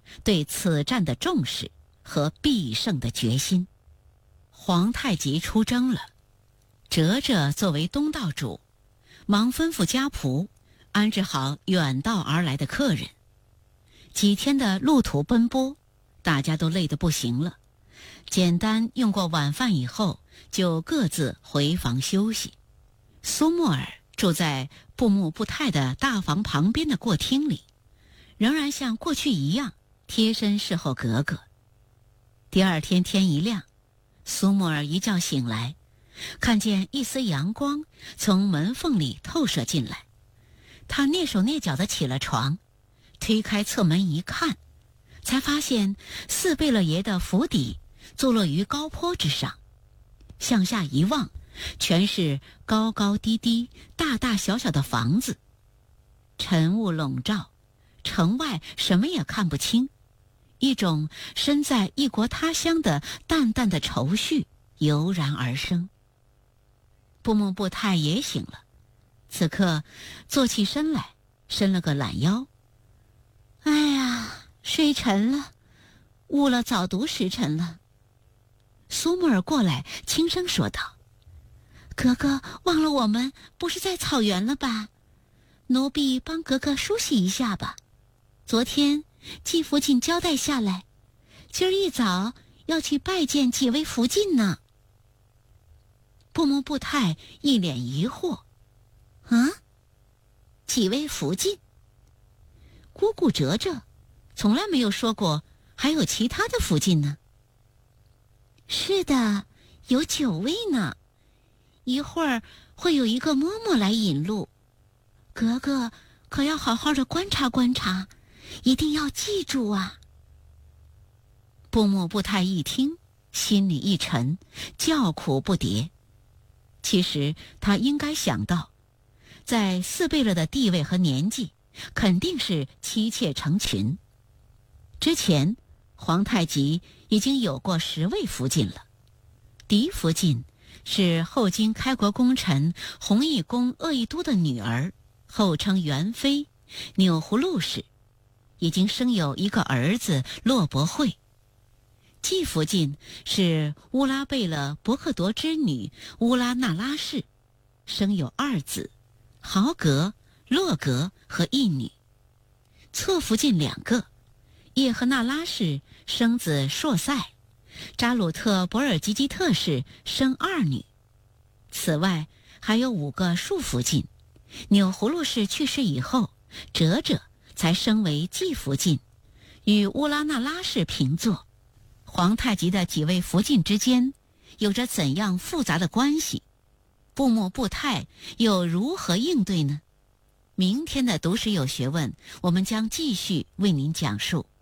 对此战的重视和必胜的决心。皇太极出征了，哲哲作为东道主，忙吩咐家仆安置好远道而来的客人。几天的路途奔波，大家都累得不行了，简单用过晚饭以后，就各自回房休息。苏沫儿住在布木布泰的大房旁边的过厅里，仍然像过去一样贴身侍候格格。第二天天一亮，苏沫儿一觉醒来，看见一丝阳光从门缝里透射进来，他蹑手蹑脚地起了床，推开侧门一看，才发现四贝勒爷的府邸坐落于高坡之上，向下一望，全是高高低低、大大小小的房子，晨雾笼罩，城外什么也看不清，一种身在异国他乡的淡淡的愁绪油然而生。布木布泰也醒了，此刻坐起身来，伸了个懒腰。哎呀，睡沉了，误了早读时辰了。苏沫儿过来轻声说道：格格忘了我们不是在草原了吧？奴婢帮格格梳洗一下吧。昨天季福晋交代下来，今儿一早要去拜见几位福晋呢。布木布泰一脸疑惑：啊，几位福晋？姑姑哲哲从来没有说过还有其他的福晋呢。是的，有9位呢，一会儿会有一个嬷嬷来引路，格格可要好好的观察观察，一定要记住啊。布木布泰一听，心里一沉，叫苦不迭。其实他应该想到，在四贝勒的地位和年纪，肯定是妻妾成群。之前皇太极已经有过10位福晋了。嫡福晋是后金开国功臣弘义公鄂义都的女儿，后称元妃，钮祜禄氏，已经生有一个儿子骆伯惠。继福晋是乌拉贝勒伯克铎之女乌拉那拉氏，生有2子，豪格、洛格和一女。侧福晋2个，叶赫那拉氏生子硕塞，扎鲁特博尔吉吉特氏生2女。此外还有5个庶福晋，钮祜禄氏去世以后，哲哲才升为继福晋，与乌拉那拉氏平坐。皇太极的几位福晋之间有着怎样复杂的关系？布木布泰又如何应对呢？明天的读史有学问，我们将继续为您讲述。